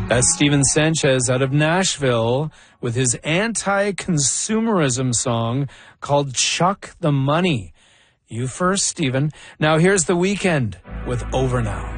That's Steven Sanchez out of Nashville with his anti-consumerism song called Chuck the Money. You first, Steven. Now here's The Weeknd with Over Now.